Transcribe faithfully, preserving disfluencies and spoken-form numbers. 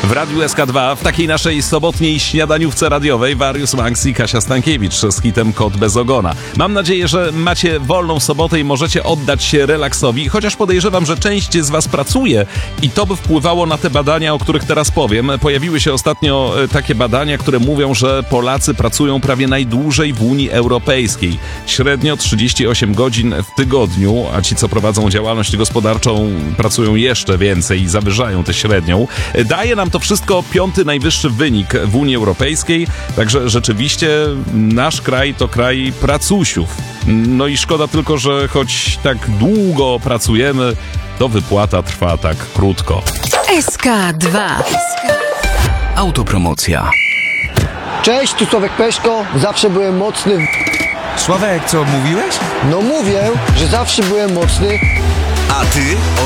W Radiu S K dwa w takiej naszej sobotniej śniadaniówce radiowej Warius Max i Kasia Stankiewicz z hitem Kot bez ogona. Mam nadzieję, że macie wolną sobotę i możecie oddać się relaksowi, chociaż podejrzewam, że część z was pracuje i to by wpływało na te badania, o których teraz powiem. Pojawiły się ostatnio takie badania, które mówią, że Polacy pracują prawie najdłużej w Unii Europejskiej. Średnio trzydzieści osiem godzin w tygodniu, a ci, co prowadzą działalność gospodarczą, pracują jeszcze więcej i zawyżają tę średnią. Daje nam to wszystko piąty najwyższy wynik w Unii Europejskiej, także rzeczywiście nasz kraj to kraj pracusiów. No i szkoda tylko, że choć tak długo pracujemy, to wypłata trwa tak krótko. S K dwa. Autopromocja. Cześć, tu Sławek Peszko, zawsze byłem mocny. Sławek, co mówiłeś? No mówię, że zawsze byłem mocny. A ty